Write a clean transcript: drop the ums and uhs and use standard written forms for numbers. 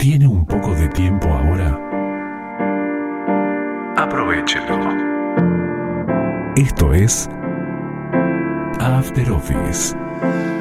¿Tiene un poco de tiempo ahora? Aprovéchelo. Esto es After Office.